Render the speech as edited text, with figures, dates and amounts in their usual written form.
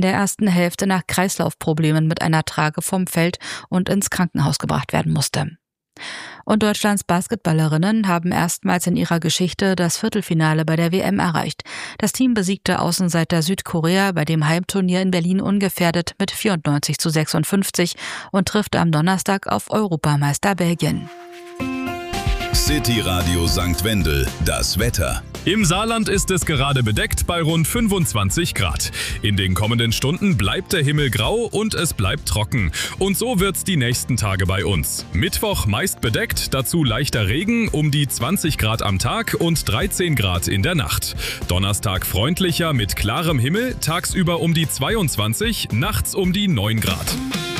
der ersten Hälfte nach Kreislaufproblemen mit einer Trage vom Feld und ins Krankenhaus gebracht werden musste. Und Deutschlands Basketballerinnen haben erstmals in ihrer Geschichte das Viertelfinale bei der WM erreicht. Das Team besiegte Außenseiter Südkorea bei dem Heimturnier in Berlin ungefährdet mit 94:56 und trifft am Donnerstag auf Europameister Belgien. City Radio St. Wendel, das Wetter. Im Saarland ist es gerade bedeckt bei rund 25 Grad. In den kommenden Stunden bleibt der Himmel grau und es bleibt trocken. Und so wird's die nächsten Tage bei uns. Mittwoch meist bedeckt, dazu leichter Regen, um die 20 Grad am Tag und 13 Grad in der Nacht. Donnerstag freundlicher mit klarem Himmel, tagsüber um die 22, nachts um die 9 Grad.